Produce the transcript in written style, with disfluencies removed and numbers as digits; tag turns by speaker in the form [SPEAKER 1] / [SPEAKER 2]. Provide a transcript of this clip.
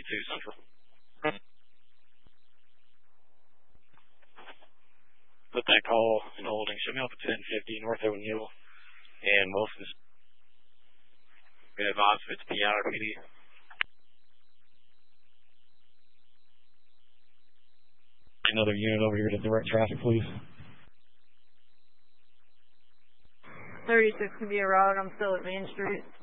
[SPEAKER 1] Central. Put that call in holding. Show me up at 1050 North O'Neill and Wilson's. Good advise if it's PI or PD. Another unit over here to direct traffic, please.
[SPEAKER 2] 36 can be a route. I'm still at Main Street.